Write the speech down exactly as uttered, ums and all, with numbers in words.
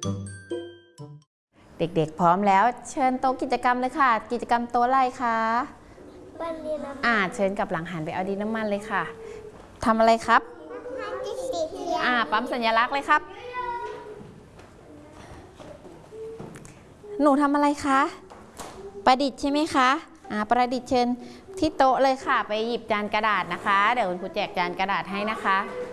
เด็กๆพร้อมแล้วเชิญโต๊ะกิจกรรมเลยค่ะกิจกรรมโต๊ะอะไรคะปั้นดินน้ำมันอ่าเชิญกับหลังหันไปเอาดินน้ำมันเลยค่ะทำอะไรครับอ่าปั๊มสัญลักษณ์เลยครับหนูทำอะไรคะประดิษฐ์ใช่ไหมคะอ่าประดิษฐ์เชิญที่โต๊ะเลยค่ะไปหยิบจานกระดาษนะคะเดี๋ยวคุณครูแจกจานกระดาษให้นะคะ